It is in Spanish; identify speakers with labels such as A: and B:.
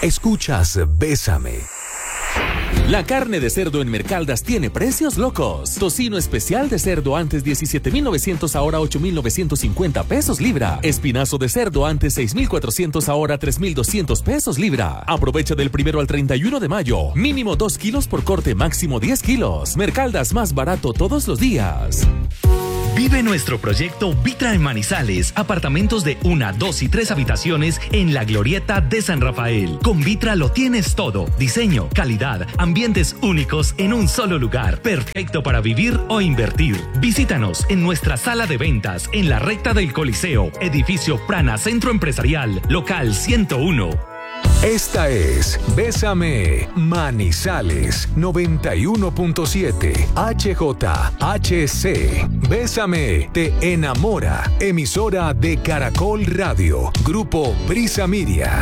A: Escuchas Bésame.
B: La carne de cerdo en Mercaldas tiene precios locos. Tocino especial de cerdo antes 17,900, ahora 8,950 pesos libra. Espinazo de cerdo antes 6,400, ahora 3,200 pesos libra. Aprovecha del 1 al 31 de mayo. Mínimo 2 kilos por corte, máximo 10 kilos. Mercaldas, más barato todos los días.
C: Vive nuestro proyecto Vitra en Manizales. Apartamentos de 1, 2 y 3 habitaciones en la Glorieta de San Rafael. Con Vitra lo tienes todo. Diseño, calidad, ambientes únicos en un solo lugar. Perfecto para vivir o invertir. Visítanos en nuestra sala de ventas en la recta del Coliseo. Edificio Prana Centro Empresarial. Local 101.
A: Esta es Bésame Manizales 91.7 HJHC. Bésame te enamora. Emisora de Caracol Radio. Grupo Prisa Media.